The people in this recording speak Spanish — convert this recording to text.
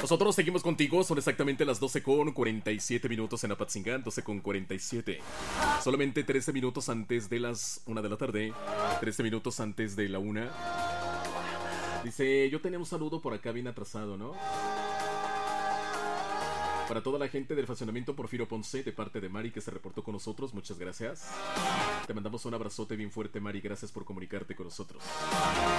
Nosotros seguimos contigo, son exactamente las 12:47 en Apatzingán, 12:47. Solamente 13 minutos antes de las 1 de la tarde, 13 minutos antes de la 1. Dice, yo tenía un saludo por acá bien atrasado, ¿no? Para toda la gente del fraccionamiento Porfirio Ponce, de parte de Mari que se reportó con nosotros, muchas gracias. Te mandamos un abrazote bien fuerte, Mari, gracias por comunicarte con nosotros.